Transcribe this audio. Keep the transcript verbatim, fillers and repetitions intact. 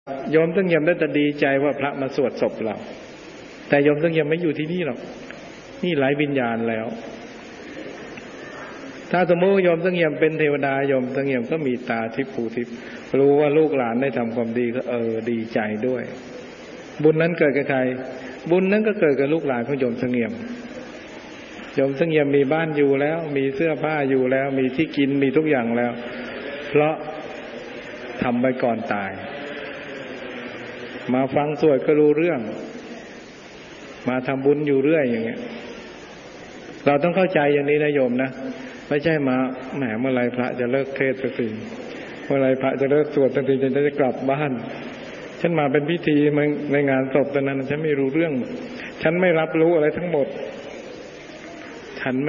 โยมต้องเงียบได้แต่ดีใจว่าพระมาสวดศพเราแต่โยมต้องเงียบไม่อยู่ที่นี่หรอกนี่ไร้วิญญาณแล้วถ้าสมมติโยมต้องเงียบเป็นเทวดาโยมต้องเงียบก็มีตาทิพย์หูทิพย์รู้ว่าลูกหลานได้ทำความดีก็เออดีใจด้วยบุญนั้นเกิดกับใครบุญนั้นก็เกิดกับลูกหลานของโยมเสงี่ยมโยมเสงี่ยมมีบ้านอยู่แล้วมีเสื้อผ้าอยู่แล้วมีที่กินมีทุกอย่างแล้วเพราะทำไปก่อนตายมาฟังสวดก็รู้เรื่องมาทำบุญอยู่เรื่อยอย่างเงี้ยเราต้องเข้าใจอย่างนี้นะโยมนะไม่ใช่มาแหมเมื่อไรพระจะเลิกเทศน์สักทีเมื่อไรพระจะเลิกสวดสักทีจะจะกลับบ้านฉันมาเป็นพิธีในงานศพตอนนั้นฉันไม่รู้เรื่องฉันไม่รับรู้อะไรทั้งหมดฉัน